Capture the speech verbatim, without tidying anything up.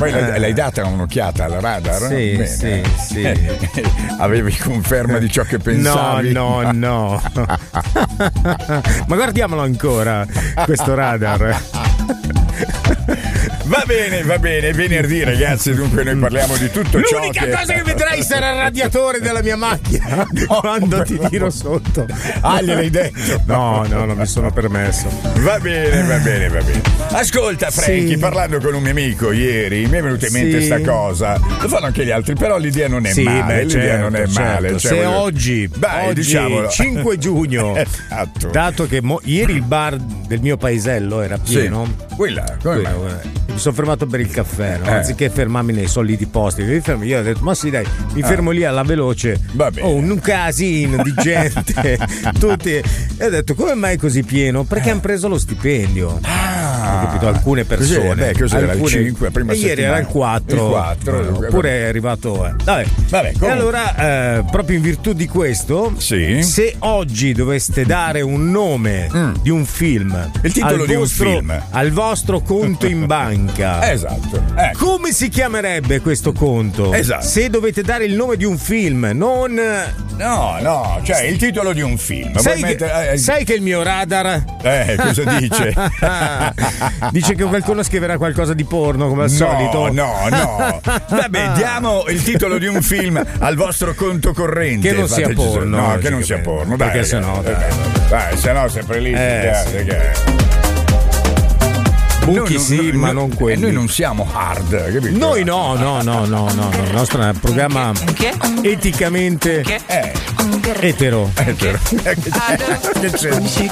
Poi l'hai, l'hai data un'occhiata alla radar? Sì, Bene. sì, sì. Avevi conferma di ciò che pensavi? No, no, no. Ma guardiamolo ancora, questo radar. Va bene, va bene, è venerdì ragazzi, dunque noi parliamo di tutto ciò che... L'unica cosa che vedrai sarà il radiatore della mia macchina No, quando ti no. tiro sotto. Ah, gliel'hai detto? No, no, non mi sono permesso. Va bene, va bene, va bene. Ascolta Frankie, Sì. parlando con un mio amico ieri, mi è venuta in mente Sì. sta cosa. Lo fanno anche gli altri, però l'idea non è Sì, male, beh, l'idea certo, non è certo. male. Cioè, Se voglio- oggi, Dai, oggi diciamolo. cinque giugno, Esatto. dato che mo- ieri il bar del mio paesello era pieno, Sì. Quella, come Quello, mai? eh, mi sono fermato per il caffè, no? Eh. Anziché fermarmi nei soliti posti, mi fermo- io ho detto ma sì dai, mi Eh. fermo lì alla veloce. Va bene. Oh, un casino di gente, tutti. E ho detto come mai così pieno? Perché hanno preso lo stipendio. Ah, Ho capito, alcune persone. Cos'era? Beh, cos'era? Alcune- Il cinque, prima e ieri settimana. era il quattro. Il quattro. Oppure è arrivato. eh. Vabbè. Vabbè, E comunque. allora, eh, proprio in virtù di questo, Sì. se oggi doveste dare un nome Mm. di un film, Il titolo al di un vostro- film. al vostro conto in banca. Esatto. Ecco. Come si chiamerebbe questo conto? Esatto. Se dovete dare il nome di un film, non. No, no, cioè il titolo di un film. Sai Vuoi che, mettere- eh, sai che il mio radar. Eh, cosa dice? Dice che qualcuno scriverà qualcosa di porno come al No, solito. no, no. Vabbè, diamo il titolo di un film al vostro conto corrente. Che non sia Fateci- porno, No, oggi, che non che sia bello. porno. Dai, Perché ragazzi, sennò, dai, dai. dai, se no sempre lì. Eh, eh, sì. perché- Buchi Noi non- sì, noi- ma noi- non eh, quelli. Noi non siamo hard, capito? Noi no, no, no, no, no, no. Il nostro è un programma eticamente Eh, etero. etero. Eh, che c'è? Che c'è?